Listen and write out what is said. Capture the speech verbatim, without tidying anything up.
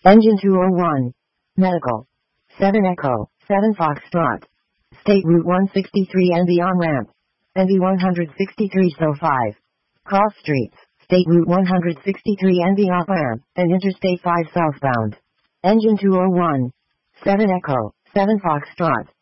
Engine two oh one. Medical. seven Echo, seven Foxtrot. State Route one sixty-three N V on-ramp. N V one sixty-three S O five. Cross streets. State Route one sixty-three N V off-ramp, and Interstate five southbound. Engine two oh one. seven Echo, seven Foxtrot.